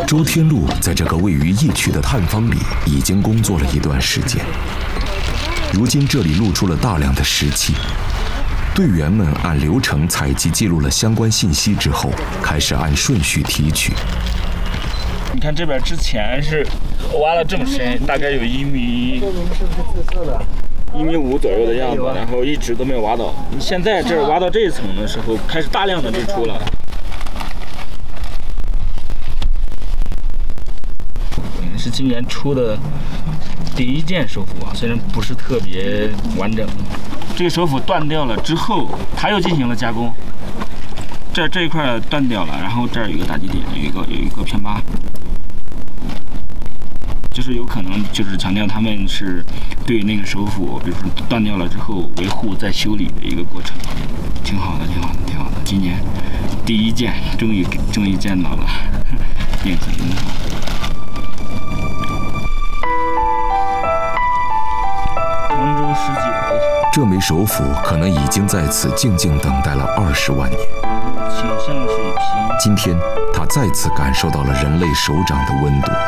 周天禄在这个位于疫区的探方里已经工作了一段时间，如今这里露出了大量的石器。队员们按流程采集记录了相关信息之后，开始按顺序提取。 你看这边之前是挖了这么深，大概有1米，1.5米左右的样子，然后一直都没有挖到。你现在这挖到这一层的时候，开始大量的日出了。是今年出的第一件手斧啊，虽然不是特别完整。这个手斧断掉了之后，它又进行了加工。这一块断掉了，然后这儿有一个打击点，有一个偏疤，就是有可能就是强调他们是对那个手斧，比如说断掉了之后维护再修理的一个过程，挺好的。今年第一件终于见到了印痕。 这枚手斧可能已经在此静静等待了20万年。 倾向水平。 今天，他再次感受到了人类手掌的温度。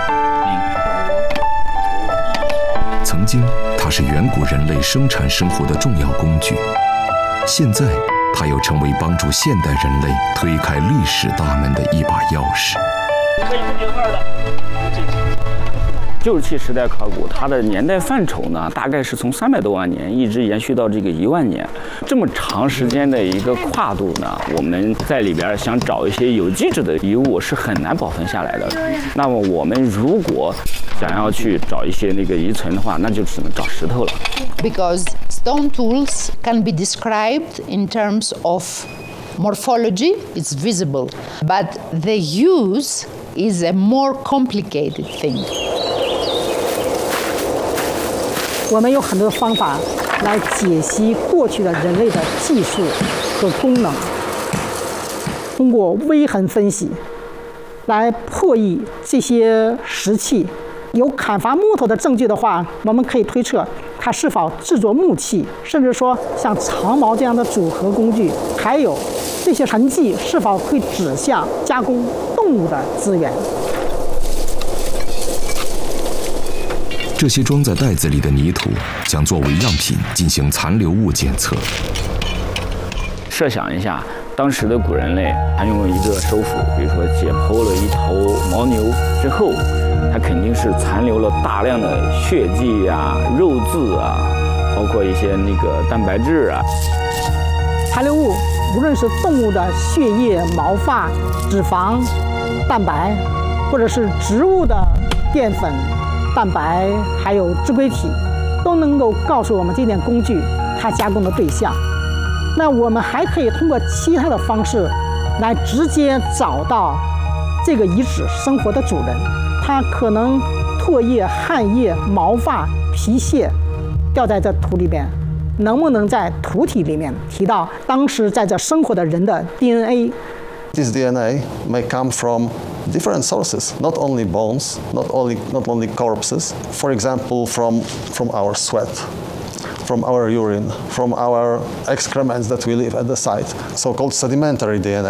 曾经，它是远古人类生产生活的重要工具。现在，它又成为帮助现代人类推开历史大门的一把钥匙。 可以不平号的。旧石器时代考古，它的年代范畴呢，大概是从300多万年一直延续到这个1万年，这么长时间的一个跨度呢，我们在里边想找一些有机质的遗物是很难保存下来的。那么我们如果想要去找一些那个遗存的话，那就只能找石头了。 Because stone tools can be described in terms of morphology, it's visible, but the use is a more complicated thing. 我们有很多方法来解析过去的人类的技术和功能，通过微痕分析来破译这些石器。有砍伐木头的证据的话，我们可以推测它是否制作木器，甚至说像长矛这样的组合工具，还有这些痕迹是否会指向加工动物的资源。 这些装在袋子里的泥土将作为样品进行残留物检测。 设想一下，当时的古人类，他用一个手斧，比如说解剖了一头牦牛之后，它肯定是残留了大量的血迹啊、肉质啊，包括一些那个蛋白质啊。 残留物无论是动物的血液、毛发、脂肪、蛋白，或者是植物的淀粉、蛋白，还有脂硅体，都能够告诉我们这件工具它加工的对象。那我们还可以通过其他的方式来直接找到这个遗址生活的主人，他可能唾液、汗液、毛发、皮屑掉在这土里边，能不能在土体里面提到当时在这生活的人的 DNA？This DNA may come from different sources, not only bones, not only corpses. For example, from our sweat, from our urine, from our excrements that we leave at the site, so-called sedimentary DNA.